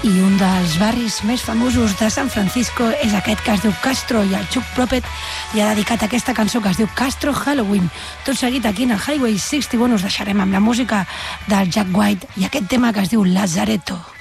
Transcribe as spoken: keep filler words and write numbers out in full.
I un dels barris més famosos de San Francisco és aquest que es diu Castro, i el Chuck Prophet li ha dedicat aquesta cançó que es diu Castro Halloween. Tot seguit aquí en el Highway seixanta-un us deixarem amb la música del Jack White i aquest tema que es diu Lazaretto.